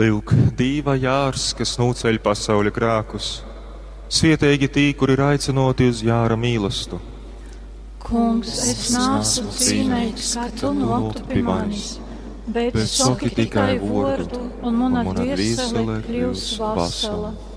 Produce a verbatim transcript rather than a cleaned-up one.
Lūk, dīva jārs, kas nūceļ pasauļa grākus, svietēgi tī, kuri ir aicinoti uz jāra mīlestību. Kungs, es nācu cīnīgs, ka tu noktu pie manis, bet saki tikai vārdu, un mana dvēsele kļūs vesela.